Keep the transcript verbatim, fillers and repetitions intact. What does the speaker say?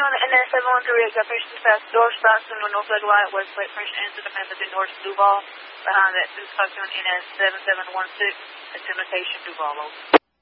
on the N S seven one three eight, got patient dispatch, door stops in the north leg light, west plate pressure into the method in north Duval. Behind that, dispatch on N S seven seven one six, at Imitation Duval.